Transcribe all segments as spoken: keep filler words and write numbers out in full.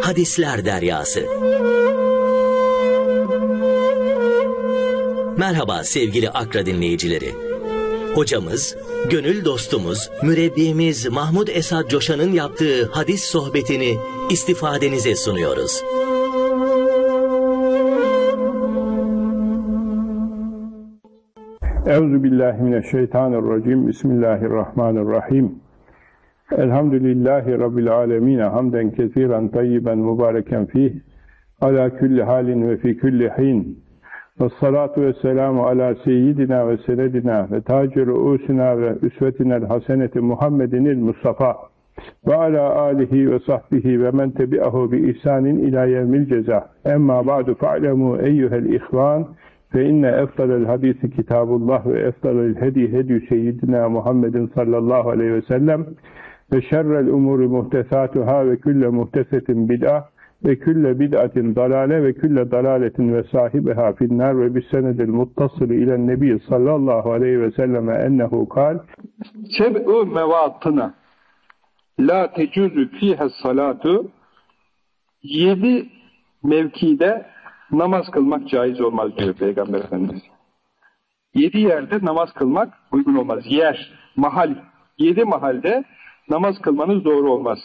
Hadisler Deryası. Merhaba sevgili Akra dinleyicileri. Hocamız, gönül dostumuz, mürebbimiz Mahmud Esad Coşan'ın yaptığı hadis sohbetini istifadenize sunuyoruz. Euzubillahimineşşeytanirracim. Bismillahirrahmanirrahim. Elhamdülillahi Rabbil alemin. Hamden kesiren tayyiben mübareken fih. Ala külli halin ve fi külli hin. Vessalatu vesselamu ala seyyidina ve senedina ve taci ruusina ve üsvetinel haseneti Muhammedinil Mustafa ve ala alihi ve sahbihi ve men tebi'ahu bi ihsanin ila yevmil ceza. Emma ba'du fa'lemu eyyuhel ihvan fe inne efdalel hadisi kitabullah ve efdalel hedi hedi seyyidina Muhammedin sallallahu aleyhi ve sellem ve şerrel umuri muhtesatuhâ ve külle muhtesetin bid'a ve külle bid'atin dalale ve külle dalaletin ve sahibiha finnâr ve bis senedil muttasılı ilen nebi sallallahu aleyhi ve selleme ennehu kal seb'u mevatına la tecüzü fihes salatu yedi mevkide namaz kılmak caiz olmaz diyor Peygamber Efendimiz. Yedi yerde namaz kılmak uygun olmaz. Yer, mahal, yedi mahalde namaz kılmanız doğru olmaz.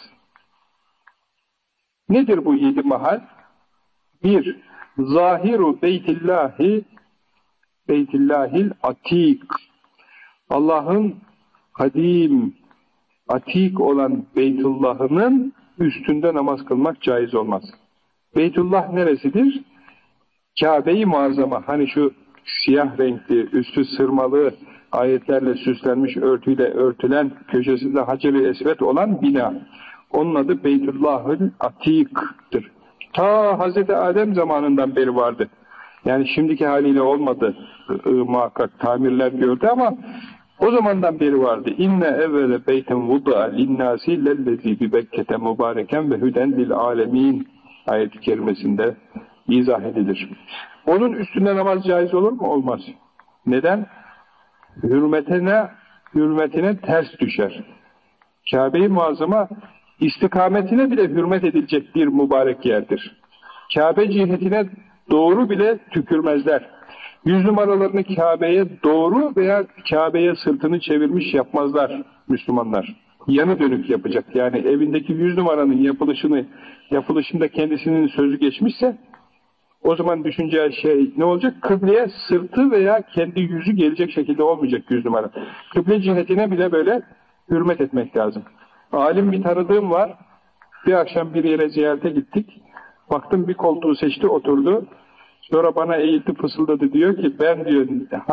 Nedir bu yedi mahal? Bir, zahiru beytillahi beytillahil atik. Allah'ın kadim, atik olan Beytullah'ının üstünde namaz kılmak caiz olmaz. Beytullah neresidir? Kabe-i Muazzama, hani şu siyah renkli, üstü sırmalı, ayetlerle süslenmiş, örtüyle örtülen, köşesinde Hacer-i Esved olan bina. Onun adı Beytullah'ın Atik'tir. Ta Hazreti Adem zamanından beri vardı. Yani şimdiki haliyle olmadı, muhakkak tamirler gördü ama o zamandan beri vardı. İnne evvele beyten vudu'a linnâsi lellezî bi Bekke'te mübareken ve hüden lil âlemîn ayet-i kerimesinde izah edilir. Onun üstünde namaz caiz olur mu? Olmaz. Neden? Hürmetine, hürmetine ters düşer. Kabe-i Muazzama istikametine bile hürmet edilecek bir mübarek yerdir. Kabe cihetine doğru bile tükürmezler. Yüz numaralarını Kabe'ye doğru veya Kabe'ye sırtını çevirmiş yapmazlar Müslümanlar. Yanı dönük yapacak. Yani evindeki yüz numaranın yapılışını, yapılışında kendisinin sözü geçmişse o zaman düşüneceği şey ne olacak? Kıbleye sırtı veya kendi yüzü gelecek şekilde olmayacak yüz numara. Kıble cihetine bile böyle hürmet etmek lazım. Alim bir tanıdığım var. Bir akşam bir yere ziyarete gittik. Baktım bir koltuğu seçti, oturdu. Sonra bana eğildi, fısıldadı. Diyor ki ben diyor